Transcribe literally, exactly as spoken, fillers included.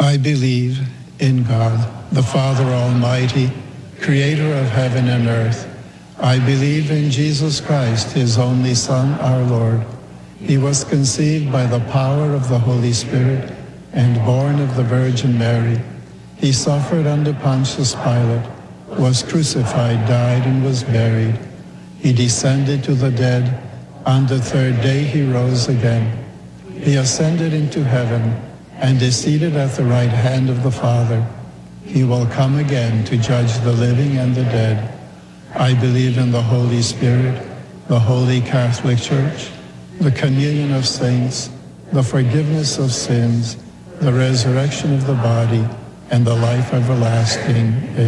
I believe in God, the Father Almighty, creator of heaven and earth. I believe in Jesus Christ, his only Son, our Lord. He was conceived by the power of the Holy Spirit and born of the Virgin Mary. He suffered under Pontius Pilate, was crucified, died, and was buried. He descended to the dead. On the third day he rose again. He ascended into heaven and is seated at the right hand of the Father. He will come again to judge the living and the dead. I believe in the Holy Spirit, the Holy Catholic Church, the communion of saints, the forgiveness of sins, the resurrection of the body, and the life everlasting. Amen.